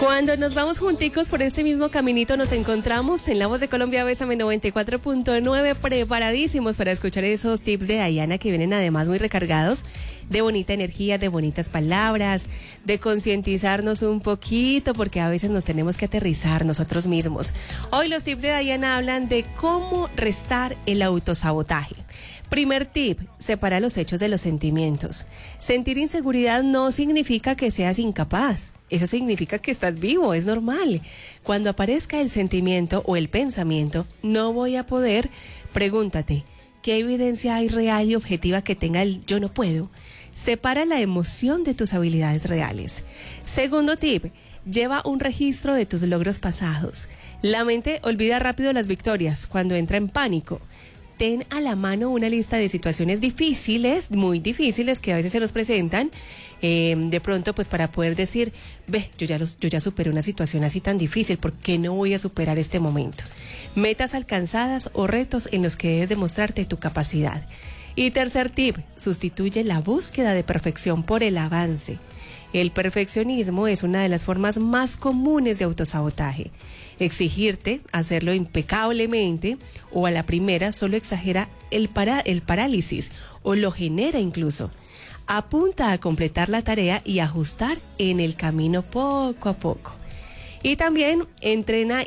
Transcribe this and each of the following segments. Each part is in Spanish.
Cuando nos vamos junticos por este mismo caminito, nos encontramos en La Voz de Colombia, Bésame 94.9, preparadísimos para escuchar esos tips de Dayana que vienen además muy recargados de bonita energía, de bonitas palabras, de concientizarnos un poquito, porque a veces nos tenemos que aterrizar nosotros mismos. Hoy los tips de Dayana hablan de cómo restar el autosabotaje. Primer tip, separa los hechos de los sentimientos. Sentir inseguridad no significa que seas incapaz. Eso significa que estás vivo, es normal. Cuando aparezca el sentimiento o el pensamiento, no voy a poder, pregúntate, ¿qué evidencia hay real y objetiva que tenga el yo no puedo? Separa la emoción de tus habilidades reales. Segundo tip, lleva un registro de tus logros pasados. La mente olvida rápido las victorias cuando entra en pánico. Ten a la mano una lista de situaciones difíciles, muy difíciles, que a veces se nos presentan, de pronto pues para poder decir, ve, yo ya superé una situación así tan difícil, ¿por qué no voy a superar este momento? Metas alcanzadas o retos en los que debes demostrarte tu capacidad. Y tercer tip, sustituye la búsqueda de perfección por el avance. El perfeccionismo es una de las formas más comunes de autosabotaje. Exigirte hacerlo impecablemente o a la primera solo exagera el parálisis o lo genera incluso. Apunta a completar la tarea y ajustar en el camino poco a poco. Y también entrena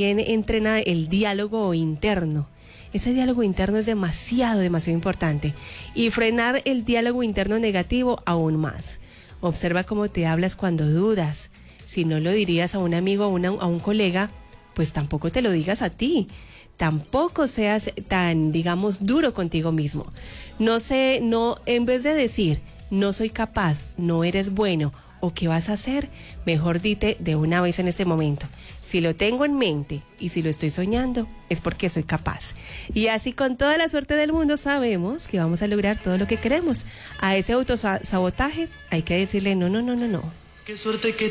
el diálogo interno. Ese diálogo interno es demasiado importante. Y frenar el diálogo interno negativo aún más. Observa cómo te hablas cuando dudas. Si no lo dirías a un amigo o a un colega, pues tampoco te lo digas a ti. Tampoco seas tan, duro contigo mismo. En vez de decir, no soy capaz, no eres bueno, o qué vas a hacer, mejor dite de una vez en este momento. Si lo tengo en mente y si lo estoy soñando, es porque soy capaz. Y así con toda la suerte del mundo sabemos que vamos a lograr todo lo que queremos. A ese autosabotaje hay que decirle no. Qué suerte que